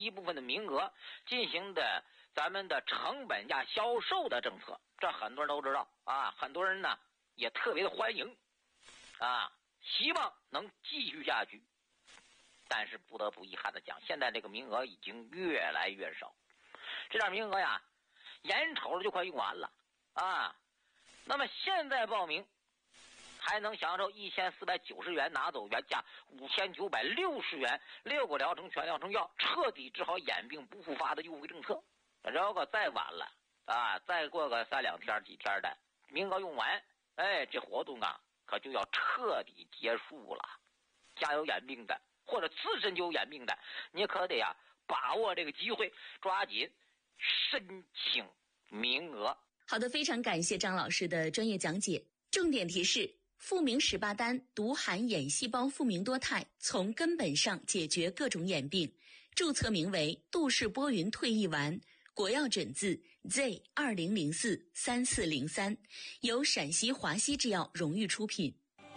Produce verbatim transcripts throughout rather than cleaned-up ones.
一部分的名额进行的咱们的成本价销售的政策，这很多人都知道啊，很多人呢也特别的欢迎啊，希望能继续下去。但是不得不遗憾的讲，现在这个名额已经越来越少，这点名额呀，眼瞅着就快用完了啊。那么现在报名还能享受一千四百九十元拿走原价五千九百六十元六个疗程全疗程药彻底治好眼病不复发的优惠政策。如果再晚了啊，再过个三两天几天的名额用完，哎，这活动啊可就要彻底结束了。家有眼病的或者自身就有眼病的，你可得呀把握这个机会，抓紧申请名额。 好的，非常感谢张老师的专业讲解。重点提示：复明十八丹独含眼细胞复明多肽，从根本上解决各种眼病。注册名为杜氏波云退役丸，国药诊字 Z 二零零四三四零三，由陕西华西制药荣誉出品。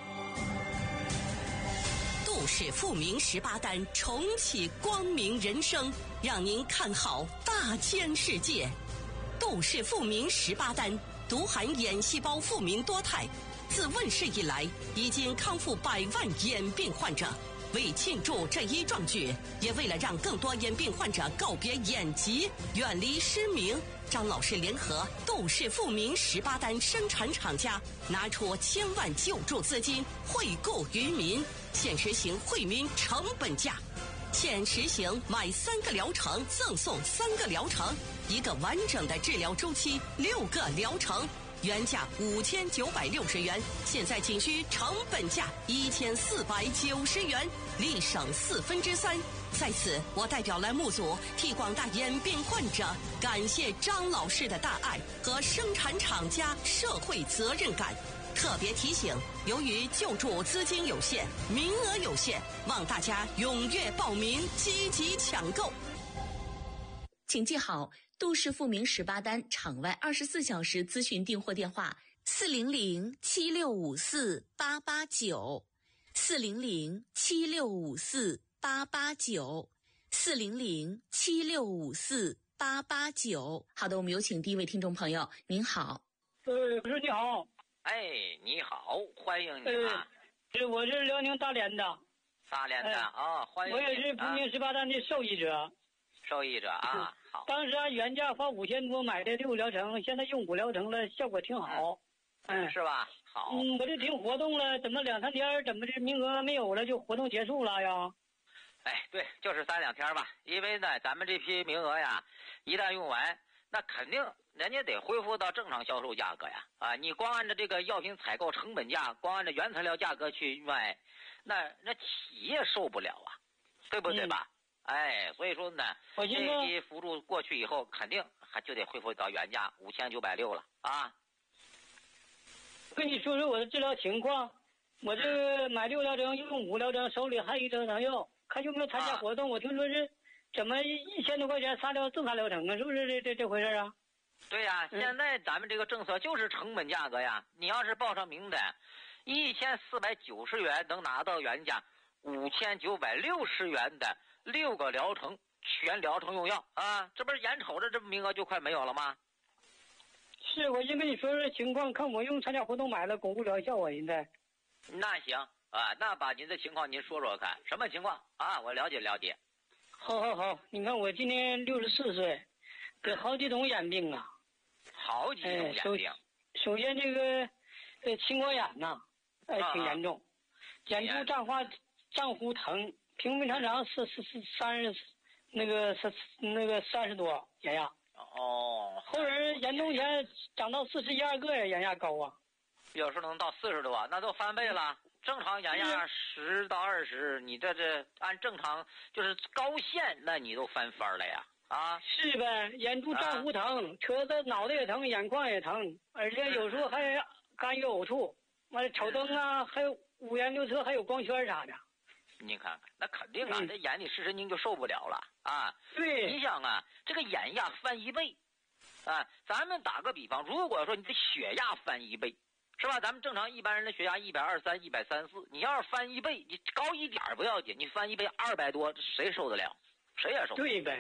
杜氏复明十八丹重启光明人生，让您看好大千世界。杜氏复明十八丹独含眼细胞复明多肽，自问世以来已经康复百万眼病患者。为庆祝这一壮举，也为了让更多眼病患者告别眼疾，远离失明，张老师联合杜氏复明十八丹生产厂家，拿出千万救助资金惠顾于民，现实行惠民成本价。现实行买三个疗程赠送三个疗程，一个完整的治疗周期六个疗程，原价五千九百六十元，现在仅需成本价一千四百九十元，立省四分之三。在此，我代表栏目组替广大眼病患者感谢张老师的大爱和生产厂家社会责任感。特别提醒，由于救助资金有限，名额有限，望大家踊跃报名，积极抢购。 请记好杜氏复明十八丹场外二十四小时咨询订货电话：四零零七六五四八八九，四零零七六五四八八九，四零零七六五四八八九。好的，我们有请第一位听众朋友。您好。 呃，我说你好。 哎，你好，欢迎你啊！ 是、呃，我是辽宁大连的。 大连的啊、呃哦，欢迎你！ 我也是复明十八丹的受益者。 受益者啊，好。 当时按原价花五千多买的六疗程，现在用五疗程了，效果挺好。 嗯，是吧？好。 嗯，我就听活动了，怎么两三天，怎么这名额没有了，就活动结束了呀？ 哎，对，就是三两天吧。因为呢，咱们这批名额呀，一旦用完，那肯定人家得恢复到正常销售价格呀！啊，你光按照这个药品采购成本价，光按照原材料价格去卖，那那企业受不了啊，对不对吧？嗯、哎，所以说呢，这批辅助过去以后，肯定还就得恢复到原价五千九百六了啊。 跟你说说我的治疗情况，我这个买六疗程用五疗程，手里还有一疗程药，看有没有参加活动。啊、我听说是怎么一千多块钱仨疗赠仨疗程啊？是不是这这这回事啊？ 对呀、啊，现在咱们这个政策就是成本价格呀。你要是报上名的，一千四百九十元能拿到原价五千九百六十元的六个疗程全疗程用药啊，这不是眼瞅着这名额就快没有了吗？ 是，我先跟你说说情况，看我用参加活动买了，巩固疗效啊，现在。 那行啊，那把您的情况您说说看，什么情况啊？我了解了解。 好好好，你看我今年六十四岁，得好几种眼病啊。 好几种眼病。 哎、首, 首先这个呃青光眼呐、啊，哎、呃、挺严重，眼珠胀化胀乎疼，平平常常是是是三十那个三那个三十多眼压。 哦。 后人严重前长到四十一二个眼压高啊。 有时候能到四十多，那都翻倍了。正常眼压十到二十，你这这按正常就是高线，那你都翻番了呀。啊， 是呗，眼珠胀乎疼，车子脑袋也疼，眼眶也疼，而且有时候还干预呕吐，完了瞅灯啊，还有五颜六色，还有光圈啥的。 你看看，那肯定啊，嗯、这眼里视神经就受不了了啊。 对， 你想啊，这个眼压翻一倍，啊，咱们打个比方，如果说你的血压翻一倍，是吧？咱们正常一般人的血压一百二三、一百三四，你要是翻一倍，你高一点不要紧，你翻一倍二百多，谁受得了？谁也受不了。 对呗。